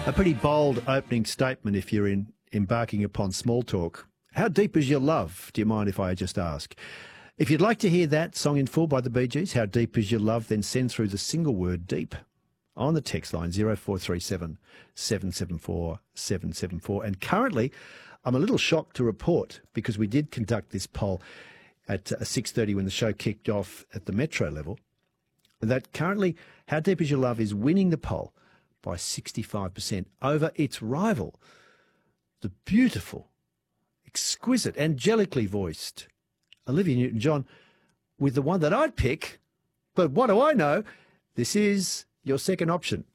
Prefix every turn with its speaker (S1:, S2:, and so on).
S1: A pretty bold opening statement if you're embarking upon small talk. How deep is your love? Do you mind if I just ask? If you'd like to hear that song in full by the Bee Gees, How Deep Is Your Love, then send through the single word deep on the text line 0437 774 774. And currently, I'm a little shocked to report, because we did conduct this poll at 6:30 when the show kicked off at the metro level, that currently How Deep Is Your Love is winning the poll by 65% over its rival, the beautiful, exquisite, angelically voiced Olivia Newton-John, with the one that I'd pick. But what do I know? This is your second option.